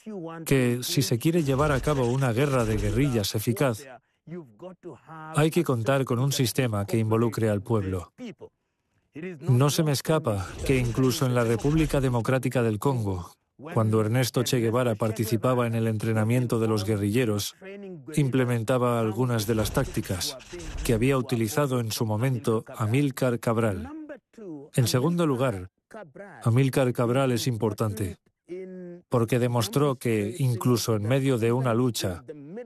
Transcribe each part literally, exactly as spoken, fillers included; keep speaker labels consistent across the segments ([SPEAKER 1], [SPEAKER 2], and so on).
[SPEAKER 1] que si se quiere llevar a cabo una guerra de guerrillas eficaz, hay que contar con un sistema que involucre al pueblo. No se me escapa que incluso en la República Democrática del Congo, cuando Ernesto Che Guevara participaba en el entrenamiento de los guerrilleros, implementaba algunas de las tácticas que había utilizado en su momento Amílcar Cabral. En segundo lugar, Amílcar Cabral es importante porque demostró que, incluso en medio de una lucha,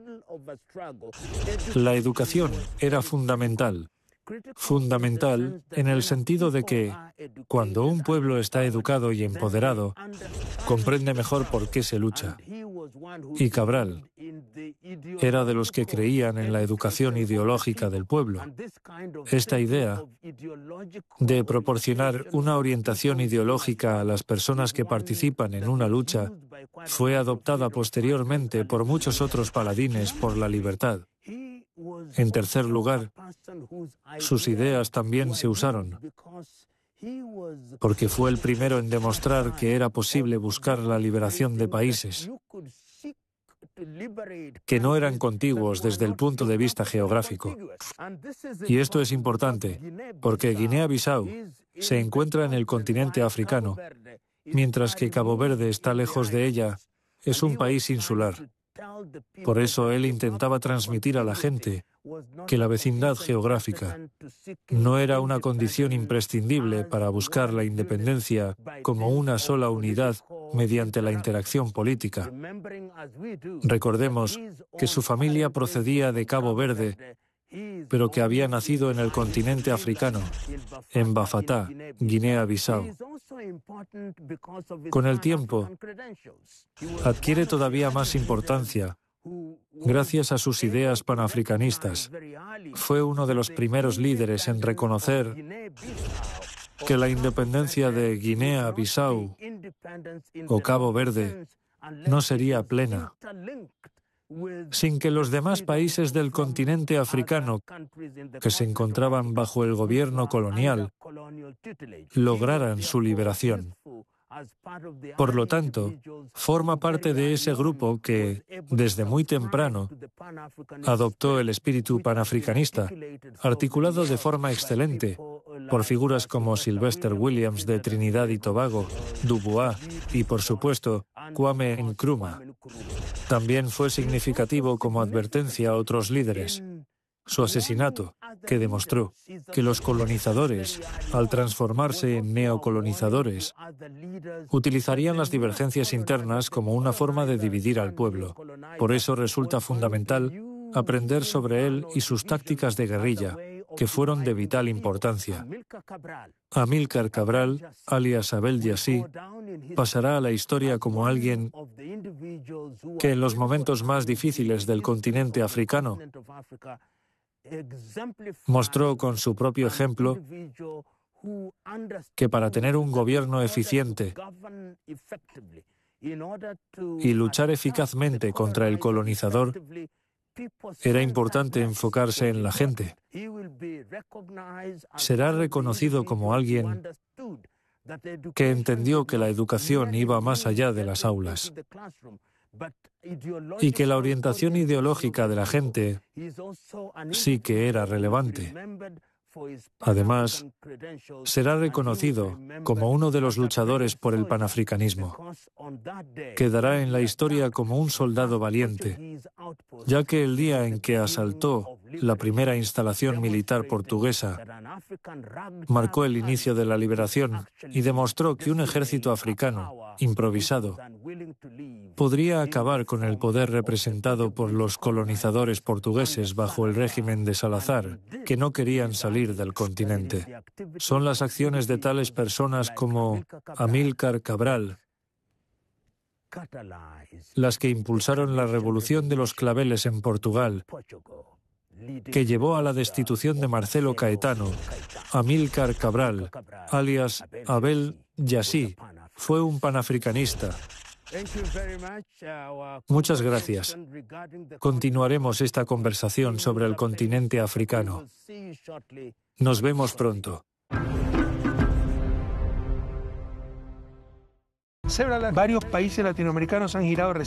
[SPEAKER 1] la educación era fundamental. Fundamental en el sentido de que, cuando un pueblo está educado y empoderado, comprende mejor por qué se lucha. Y Cabral era de los que creían en la educación ideológica del pueblo. Esta idea de proporcionar una orientación ideológica a las personas que participan en una lucha fue adoptada posteriormente por muchos otros paladines por la libertad. En tercer lugar, sus ideas también se usaron, porque fue el primero en demostrar que era posible buscar la liberación de países que no eran contiguos desde el punto de vista geográfico. Y esto es importante, porque Guinea-Bissau se encuentra en el continente africano, mientras que Cabo Verde está lejos de ella, es un país insular. Por eso él intentaba transmitir a la gente que la vecindad geográfica no era una condición imprescindible para buscar la independencia como una sola unidad mediante la interacción política. Recordemos que su familia procedía de Cabo Verde, pero que había nacido en el continente africano, en Bafatá, Guinea-Bissau. Con el tiempo, adquiere todavía más importancia gracias a sus ideas panafricanistas. Fue uno de los primeros líderes en reconocer que la independencia de Guinea-Bissau o Cabo Verde no sería plena sin que los demás países del continente africano que se encontraban bajo el gobierno colonial lograran su liberación. Por lo tanto, forma parte de ese grupo que, desde muy temprano, adoptó el espíritu panafricanista, articulado de forma excelente por figuras como Sylvester Williams de Trinidad y Tobago, Dubois y, por supuesto, Kwame Nkrumah. También fue significativo como advertencia a otros líderes. Su asesinato, que demostró que los colonizadores, al transformarse en neocolonizadores, utilizarían las divergencias internas como una forma de dividir al pueblo. Por eso resulta fundamental aprender sobre él y sus tácticas de guerrilla, que fueron de vital importancia. Amílcar Cabral, alias Abel Yassí, pasará a la historia como alguien que en los momentos más difíciles del continente africano mostró con su propio ejemplo que para tener un gobierno eficiente y luchar eficazmente contra el colonizador, era importante enfocarse en la gente. Será reconocido como alguien que entendió que la educación iba más allá de las aulas y que la orientación ideológica de la gente sí que era relevante. Además, será reconocido como uno de los luchadores por el panafricanismo. Quedará en la historia como un soldado valiente, ya que el día en que asaltó la primera instalación militar portuguesa marcó el inicio de la liberación y demostró que un ejército africano, improvisado, podría acabar con el poder representado por los colonizadores portugueses bajo el régimen de Salazar, que no querían salir del continente. Son las acciones de tales personas como Amílcar Cabral las que impulsaron la revolución de los claveles en Portugal, que llevó a la destitución de Marcelo Caetano. Amílcar Cabral, alias Abel Yassí, fue un panafricanista. Muchas gracias. Continuaremos esta conversación sobre el continente africano. Nos vemos pronto.
[SPEAKER 2] Varios países latinoamericanos han girado